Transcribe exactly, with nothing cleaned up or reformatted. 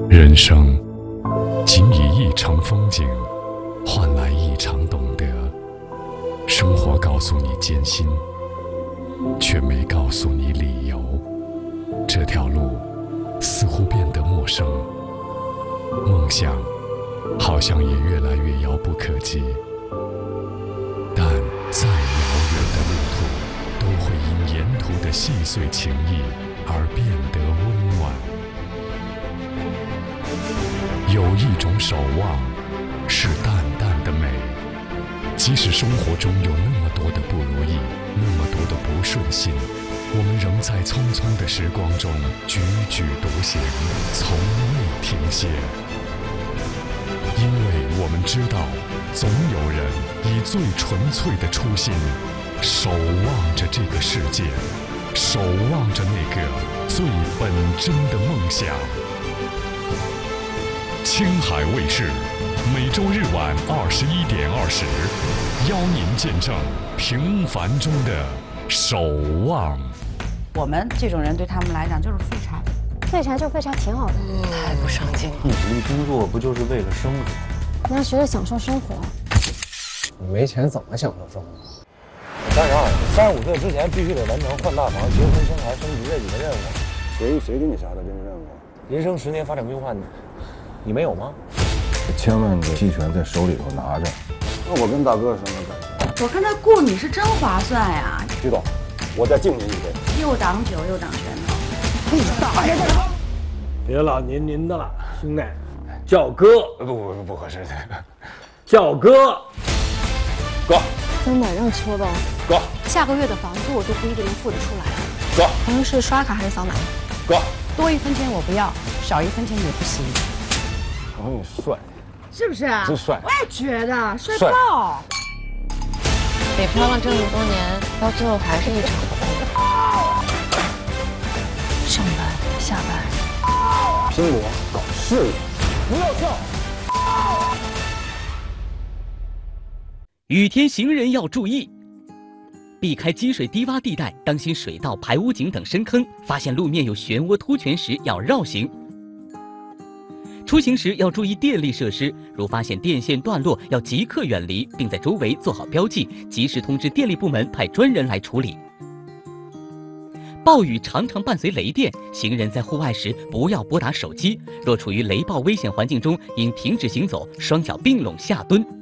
人生仅以一场风景换来一场懂得。生活告诉你艰辛，却没告诉你理由。这条路似乎变得陌生，梦想好像也越来越遥不可及。但再遥远的路途，都会因沿途的细碎情谊而变得温暖。有一种守望，是淡淡的美。即使生活中有那么多的不如意，那么多的不顺心，我们仍在匆匆的时光中踽踽独行，从未停歇。因为我们知道，总有人以最纯粹的初心，守望着这个世界，守望着那个最本真的梦想。青海卫视每周日晚二十一点二十，邀您见证平凡中的守望。 我们这种人对他们来讲就是废柴， 废柴就废柴挺好的。 嗯、太不上进了。 努力工作不就是为了生活？ 你要学着享受生活。 你没钱怎么享受生活？ 三十二，三十五岁之前必须得完成换大房、结婚、生孩、升级这几个任务。 谁谁给你下的这个任务？ 人生十年发展规划，你没有吗？ 千万个期权在手里头拿着。那我跟大哥什么感觉？我看他雇你是真划算呀。 徐总，我再敬您一杯。 又挡酒又挡拳头。 你大爷的！别老您您的了，兄弟，叫哥。 不不不不合适， 叫哥。 哥。 真的让说吧。 哥。 下个月的房租我就不一个人付得出来了。 哥。 咱们是刷卡还是扫码？ 哥。 多一分钱我不要，少一分钱也不行。 我你帅。 是不是啊？ 真帅！ 我也觉得帅爆。 北漂了这么多年，到最后还是一场空。上班下班， 拼搏搞事业， 不要笑。 雨天行人要注意，避开积水低洼地带，当心水道、排污井等深坑。发现路面有漩涡凸泉时，要绕行。出行时要注意电力设施，如发现电线断落，要即刻远离，并在周围做好标记，及时通知电力部门派专人来处理。暴雨常常伴随雷电，行人在户外时不要拨打手机。若处于雷暴危险环境中，应停止行走，双脚并拢下蹲。